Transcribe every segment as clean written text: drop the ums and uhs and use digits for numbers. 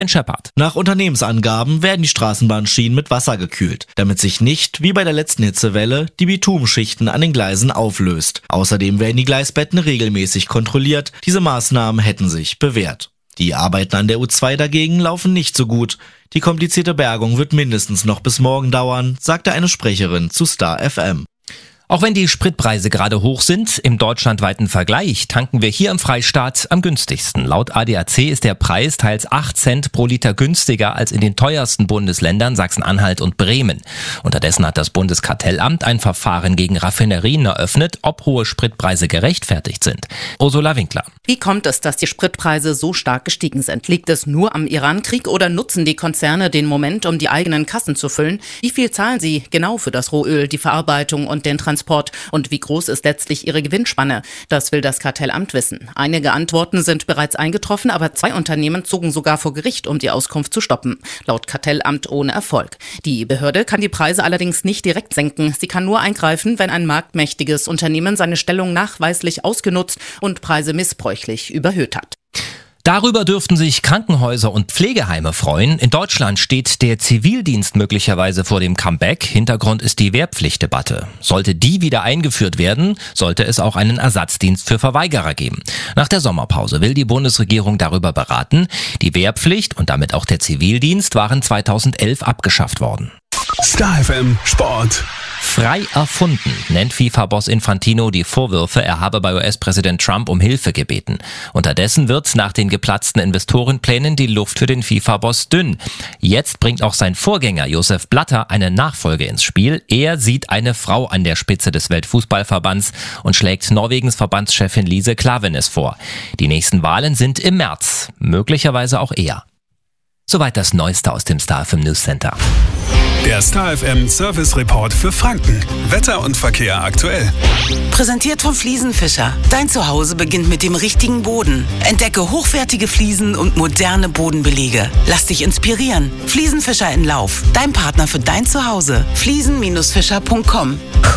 Shepard. Nach Unternehmensangaben werden die Straßenbahnschienen mit Wasser gekühlt, damit sich nicht, wie bei der letzten Hitzewelle, die Bitumschichten an den Gleisen auflöst. Außerdem werden die Gleisbetten regelmäßig kontrolliert. Diese Maßnahmen hätten sich bewährt. Die Arbeiten an der U2 dagegen laufen nicht so gut. Die komplizierte Bergung wird mindestens noch bis morgen dauern, sagte eine Sprecherin zu Star FM. Auch wenn die Spritpreise gerade hoch sind, im deutschlandweiten Vergleich tanken wir hier im Freistaat am günstigsten. Laut ADAC ist der Preis teils 8 Cent pro Liter günstiger als in den teuersten Bundesländern Sachsen-Anhalt und Bremen. Unterdessen hat das Bundeskartellamt ein Verfahren gegen Raffinerien eröffnet, ob hohe Spritpreise gerechtfertigt sind. Ursula Winkler. Wie kommt es, dass die Spritpreise so stark gestiegen sind? Liegt es nur am Irankrieg oder nutzen die Konzerne den Moment, um die eigenen Kassen zu füllen? Wie viel zahlen sie genau für das Rohöl, die Verarbeitung und den Transport? Und wie groß ist letztlich ihre Gewinnspanne? Das will das Kartellamt wissen. Einige Antworten sind bereits eingetroffen, aber 2 Unternehmen zogen sogar vor Gericht, um die Auskunft zu stoppen. Laut Kartellamt ohne Erfolg. Die Behörde kann die Preise allerdings nicht direkt senken. Sie kann nur eingreifen, wenn ein marktmächtiges Unternehmen seine Stellung nachweislich ausgenutzt und Preise missbräuchlich überhöht hat. Darüber dürften sich Krankenhäuser und Pflegeheime freuen. In Deutschland steht der Zivildienst möglicherweise vor dem Comeback. Hintergrund ist die Wehrpflichtdebatte. Sollte die wieder eingeführt werden, sollte es auch einen Ersatzdienst für Verweigerer geben. Nach der Sommerpause will die Bundesregierung darüber beraten. Die Wehrpflicht und damit auch der Zivildienst waren 2011 abgeschafft worden. Star FM Sport. Frei erfunden, nennt FIFA-Boss Infantino die Vorwürfe, er habe bei US-Präsident Trump um Hilfe gebeten. Unterdessen wird nach den geplatzten Investorenplänen die Luft für den FIFA-Boss dünn. Jetzt bringt auch sein Vorgänger Josef Blatter eine Nachfolge ins Spiel. Er sieht eine Frau an der Spitze des Weltfußballverbands und schlägt Norwegens Verbandschefin Lise Klaveness vor. Die nächsten Wahlen sind im März, möglicherweise auch eher. Soweit das Neueste aus dem Star FM News Center. Der Star FM Service Report für Franken. Wetter und Verkehr aktuell. Präsentiert von Fliesenfischer. Dein Zuhause beginnt mit dem richtigen Boden. Entdecke hochwertige Fliesen und moderne Bodenbelege. Lass dich inspirieren. Fliesenfischer in Lauf. Dein Partner für dein Zuhause. Fliesen-fischer.com.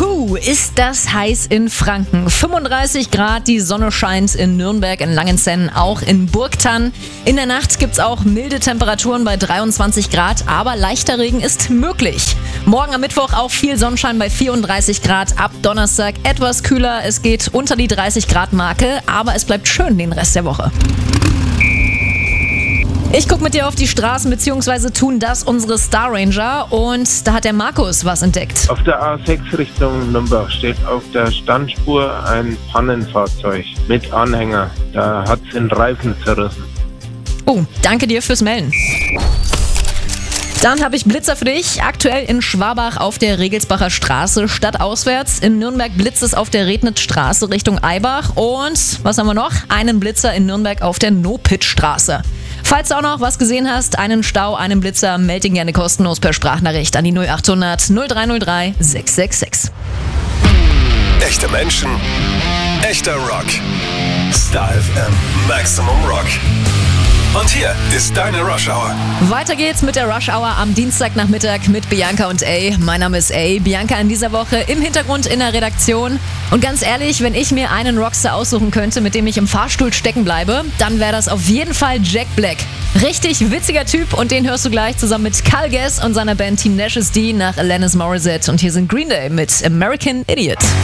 Ist das heiß in Franken. 35 Grad, die Sonne scheint in Nürnberg, in Langenzenn, auch in Burgthann. In der Nacht gibt's auch milde Temperaturen bei 23 Grad, aber leichter Regen ist möglich. Morgen am Mittwoch auch viel Sonnenschein bei 34 Grad, ab Donnerstag etwas kühler. Es geht unter die 30 Grad Marke, aber es bleibt schön den Rest der Woche. Ich gucke mit dir auf die Straßen, beziehungsweise tun das unsere Star Ranger, und da hat der Markus was entdeckt. Auf der A6 Richtung Nürnberg steht auf der Standspur ein Pannenfahrzeug mit Anhänger. Da hat es den Reifen zerrissen. Oh, danke dir fürs Melden. Dann habe ich Blitzer für dich. Aktuell in Schwabach auf der Regelsbacher Straße stadtauswärts. In Nürnberg blitzt es auf der Rednitzstraße Richtung Eibach. Und was haben wir noch? Einen Blitzer in Nürnberg auf der No-Pit-Straße. Falls du auch noch was gesehen hast, einen Stau, einen Blitzer, melde ihn gerne kostenlos per Sprachnachricht an die 0800 0303 666. Echte Menschen, echter Rock. Star FM Maximum Rock. Und hier ist deine Rush Hour. Weiter geht's mit der Rush Hour am Dienstagnachmittag mit Bianca und A. Mein Name ist A. Bianca in dieser Woche im Hintergrund in der Redaktion. Und ganz ehrlich, wenn ich mir einen Rockstar aussuchen könnte, mit dem ich im Fahrstuhl stecken bleibe, dann wäre das auf jeden Fall Jack Black. Richtig witziger Typ, und den hörst du gleich zusammen mit Carl Guess und seiner Band Team Nash D nach Alanis Morissette. Und hier sind Green Day mit American Idiot.